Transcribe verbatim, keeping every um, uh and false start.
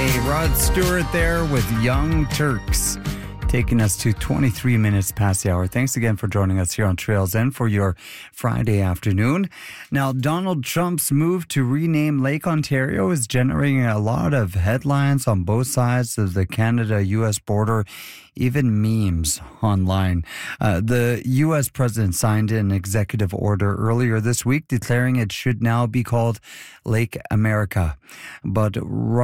Rod Stewart there with Young Turks, taking us to twenty-three minutes past the hour. Thanks again for joining us here on Trails End for your Friday afternoon. Now, Donald Trump's move to rename Lake Ontario is generating a lot of headlines on both sides of the Canada-U S border, even memes online. Uh, the U S president signed an executive order earlier this week declaring it should now be called Lake America. But